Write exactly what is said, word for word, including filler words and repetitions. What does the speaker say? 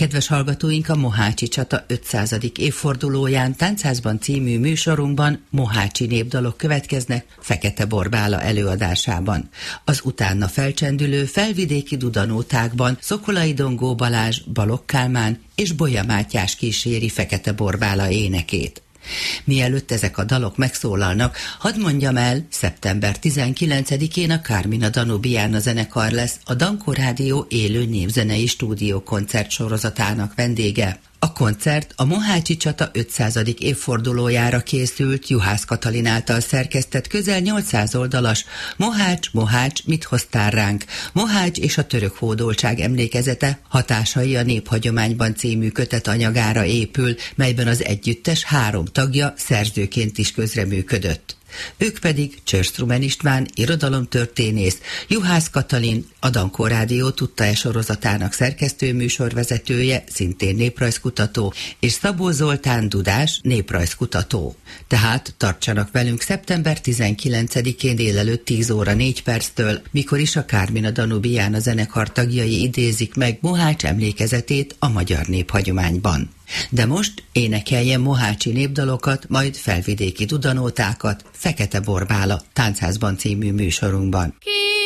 Kedves hallgatóink, a Mohácsi csata ötszázadik évfordulóján Táncházban című műsorunkban mohácsi népdalok következnek Fekete Borbála előadásában. Az utána felcsendülő felvidéki dudanótákban Szokolai Dongó Balázs, Balogh Kálmán és Bolya Mátyás kíséri Fekete Borbála énekét. Mielőtt ezek a dalok megszólalnak, hadd mondjam el, szeptember tizenkilencedikén a Carmina Danubiana zenekar lesz a Danko Rádió élő népzenei stúdió koncert sorozatának vendége. A koncert a Mohácsi csata ötszázadik évfordulójára készült Juhász Katalin által szerkesztett közel nyolcszáz oldalas Mohács, Mohács, mit hoztál ránk? Mohács és a török hódoltság emlékezete, hatásai a néphagyományban című kötet anyagára épül, melyben az együttes három tagja szerzőként is közreműködött. Ők pedig Csörstrumen István, irodalomtörténész, Juhász Katalin, a Danko Rádió Tudta-e sorozatának szerkesztő műsorvezetője, szintén néprajzkutató, és Szabó Zoltán Dudás, néprajzkutató. Tehát tartsanak velünk szeptember tizenkilencedikén délelőtt tíz óra négy perctől, mikor is a Carmina Danubiana zenekar tagjai idézik meg Mohács emlékezetét a magyar néphagyományban. De most énekeljen mohácsi népdalokat, majd felvidéki dudanótákat Fekete Borbála Táncházban című műsorunkban.